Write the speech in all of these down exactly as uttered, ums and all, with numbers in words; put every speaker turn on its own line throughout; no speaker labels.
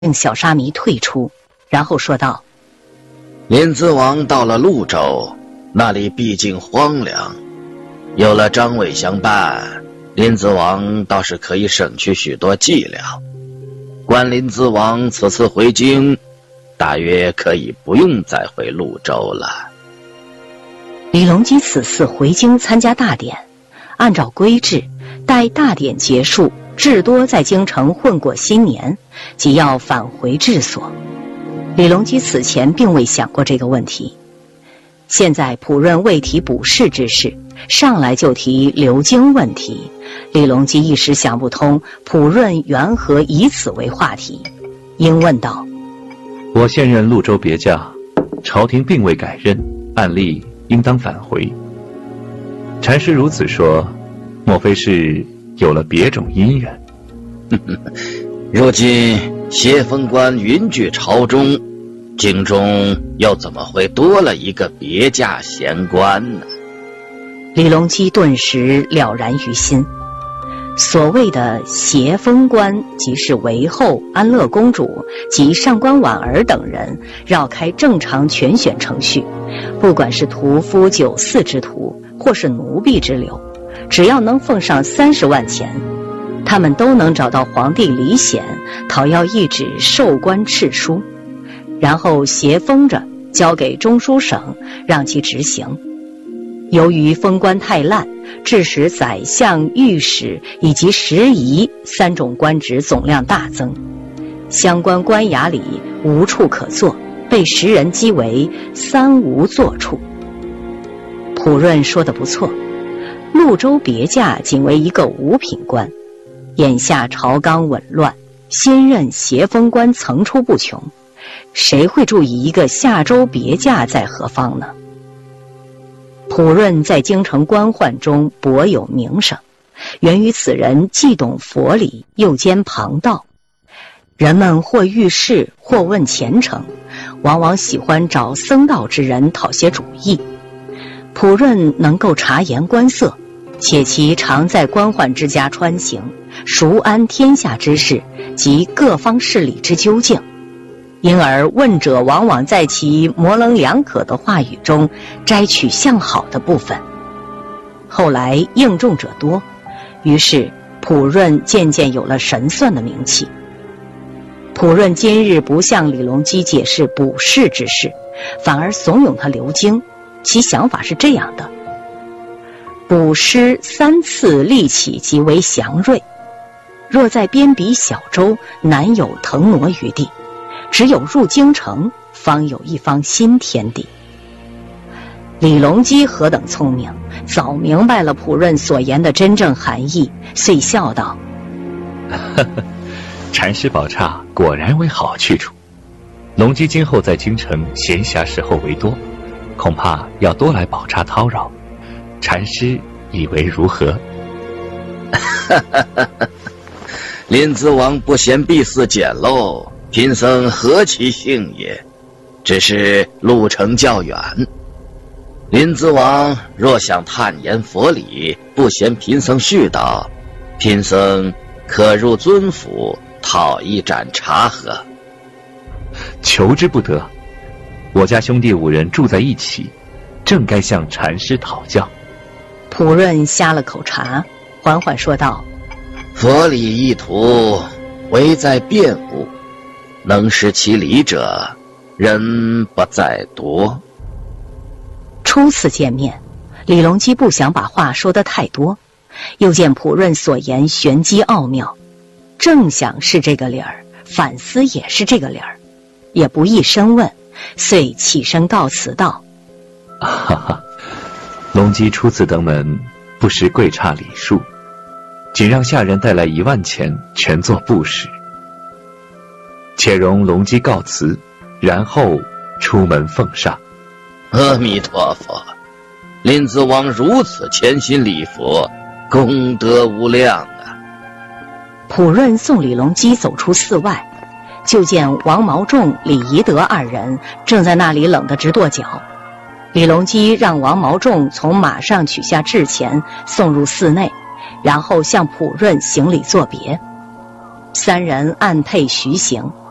令小沙弥退出，然后说道：
林子王到了潞州，那里毕竟荒凉，有了张伟相伴，林子王倒是可以省去许多伎俩。观林子王此次回京，大约可以不用再回潞州了。
李隆基此次回京参加大典，按照规制，待大典结束，至多在京城混过新年，即要返回治所。李隆基此前并未想过这个问题，现在仆润未提补事之事，上来就提留京问题，李隆基一时想不通仆润缘何以此为话题，应问道：
我现任潞州别驾，朝廷并未改任，按例应当返回。禅师如此说，莫非是有了别种因缘？
如今协风官云居朝中，京中又怎么会多了一个别驾闲官呢？
李隆基顿时了然于心。所谓的协风官，即是韦后、安乐公主及上官婉儿等人绕开正常全选程序，不管是屠夫、酒肆之徒，或是奴婢之流，只要能奉上三十万钱，他们都能找到皇帝李显，讨要一纸授官敕书，然后协封着交给中书省，让其执行。由于封官太滥，致使宰相、御史以及拾遗三种官职总量大增，相关官衙里无处可坐，被时人讥为三无坐处。仆润说得不错，潞州别驾仅为一个五品官，眼下朝纲紊乱，新任协封官层出不穷，谁会注意一个下州别驾在何方呢？仆润在京城官宦中颇有名声，源于此人既懂佛理，又兼旁道。人们或遇事，或问前程，往往喜欢找僧道之人讨些主意。仆润能够察言观色，且其常在官宦之家穿行，熟谙天下之事及各方势力之究竟，因而问者往往在其模棱两可的话语中摘取向好的部分。后来应中者多，于是仆润渐渐有了神算的名气。仆润今日不向李隆基解释补事之事，反而怂恿他留京，其想法是这样的：补师三次力起即为祥瑞，若在边鄙小州，难有腾挪余地，只有入京城，方有一方新天地。李隆基何等聪明，早明白了仆润所言的真正含义，遂笑道：
禅师宝刹果然为好去处，隆基今后在京城闲暇时候为多，恐怕要多来宝刹叨扰，禅师以为如何？
林子王不嫌敝屣简陋，贫僧何其幸也，只是路程较远。林子王若想探研佛理，不嫌贫僧絮叨，贫僧可入尊府讨一盏茶喝。
求之不得，我家兄弟五人住在一起，正该向禅师讨教。
仆润呷了口茶，缓缓说道：
佛理一途，唯在辩悟，能识其理者，人不在多。
初次见面，李隆基不想把话说得太多，又见仆润所言玄机奥妙，正想是这个理儿，反思也是这个理儿，也不易深问，遂起身告辞道：
哈哈，隆基初次登门，不识贵差礼数，仅让下人带来一万钱，全作布施。且容隆基告辞，然后出门奉上。
阿弥陀佛，林子王如此潜心礼佛，功德无量啊！
仆润送李隆基走出寺外，就见王毛仲、李宜德二人正在那里冷得直跺脚。李隆基让王毛仲从马上取下制钱，送入寺内，然后向仆润行礼作别。三人按配徐行。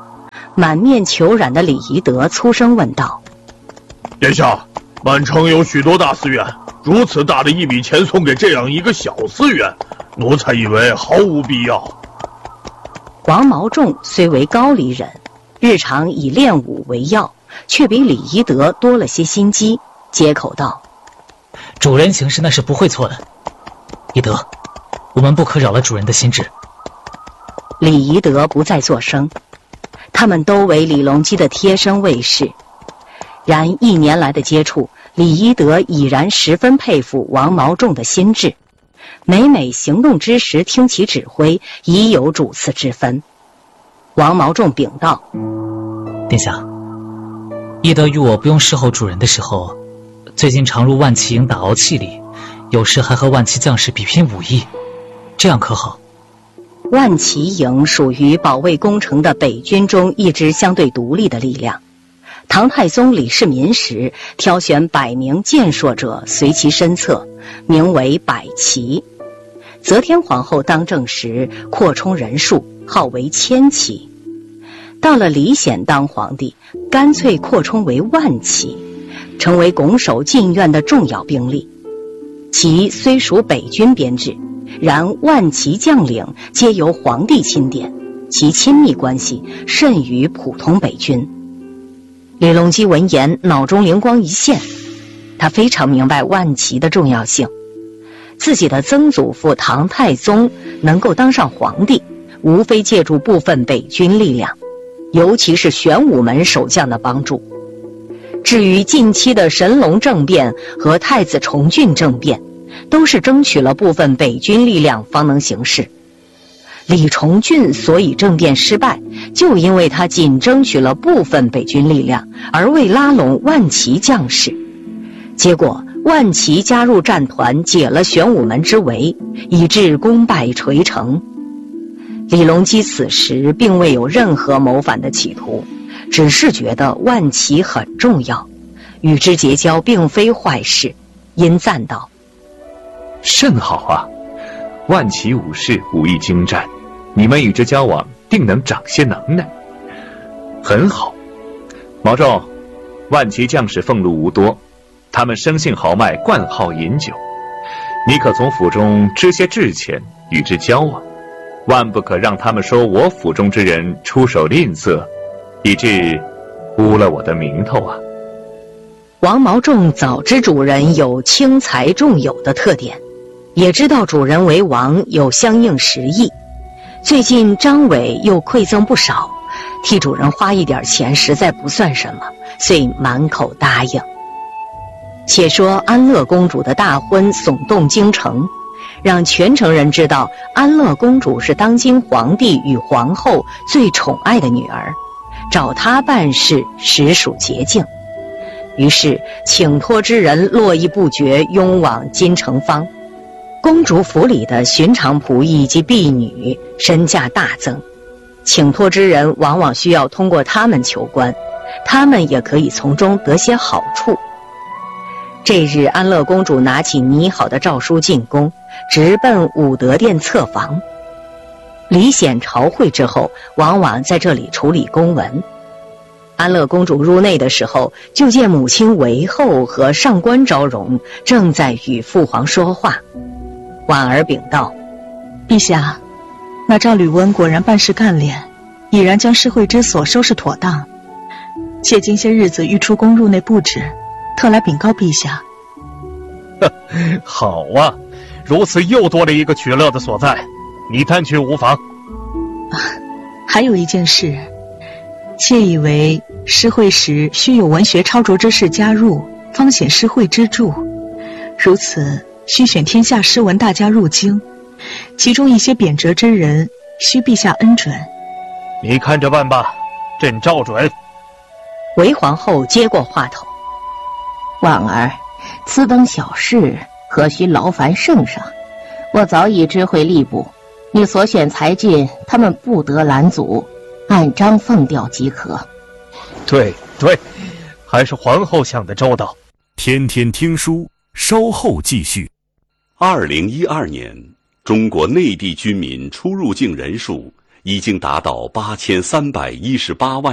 满面虬髯的李宜德粗声问道：“
殿下，满城有许多大寺院，如此大的一笔钱送给这样一个小寺院，奴才以为毫无必要。”
王毛仲虽为高丽人，日常以练武为要，却比李宜德多了些心机，接口道：“
主人行事那是不会错的。宜德，我们不可扰了主人的心智。”
李宜德不再作声，他们都为李隆基的贴身卫士。然一年来的接触，李宜德已然十分佩服王毛仲的心智，每每行动之时听其指挥，已有主次之分。王毛仲禀道：“
殿下，宜德与我不用侍候主人的时候，最近常入万骑营打熬气力，有时还和万骑将士比拼武艺，这样可好？”
万骑营属于保卫宫城的北军中一支相对独立的力量。唐太宗李世民时，挑选百名健硕者随其身侧，名为百骑。则天皇后当政时，扩充人数，号为千骑。到了李显当皇帝，干脆扩充为万骑，成为拱手进院的重要兵力。其虽属北军编制，然万骑将领皆由皇帝钦点，其亲密关系甚于普通北军。李隆基闻言，脑中灵光一现，他非常明白万骑的重要性。自己的曾祖父唐太宗能够当上皇帝，无非借助部分北军力量，尤其是玄武门守将的帮助。至于近期的神龙政变和太子重俊政变，都是争取了部分北军力量方能行事。李重俊所以政变失败，就因为他仅争取了部分北军力量，而未拉拢万骑将士。结果万骑加入战团，解了玄武门之围，以致功败垂成。李隆基此时并未有任何谋反的企图，只是觉得万骑很重要，与之结交并非坏事，因赞道：“
甚好啊！万骑武士武艺精湛，你们与之交往，定能长些能耐。很好，毛仲，万骑将士俸禄无多，他们生性豪迈，惯好饮酒。你可从府中支些制钱，与之交往，万不可让他们说我府中之人出手吝啬，以致污了我的名头啊。”
王毛仲早知主人有轻财重友的特点，也知道主人为王有相应实意。最近张伟又馈赠不少，替主人花一点钱实在不算什么，遂满口答应。且说安乐公主的大婚耸动京城，让全城人知道安乐公主是当今皇帝与皇后最宠爱的女儿，找她办事实属捷径。于是请托之人络绎不绝，拥往金城坊。公主府里的寻常仆役及婢女身价大增，请托之人往往需要通过他们求官，他们也可以从中得些好处。这日安乐公主拿起拟好的诏书进宫，直奔武德殿侧房。李显朝会之后，往往在这里处理公文。安乐公主入内的时候，就见母亲韦后和上官昭容正在与父皇说话。婉儿禀道：“
陛下，那赵吕温果然办事干练，已然将施惠之所收拾妥当。且近些日子欲出宫入内布置，特来禀告陛下。”
好啊，如此又多了一个取乐的所在，你探去无妨。
啊，还有一件事，妾以为诗会时须有文学超卓之士加入，方显诗会之著。如此，须选天下诗文大家入京，其中一些贬谪之人，需陛下恩准。
你看着办吧，朕照准。
韦皇后接过话头：“
婉儿，此等小事，何须劳烦圣上？我早已知会吏部，你所选才俊，他们不得拦阻，按章奉调即可。”
对对，还是皇后想得周到。
天天听书，稍后继续。
二零一二年，中国内地居民出入境人数已经达到八千三百一十八万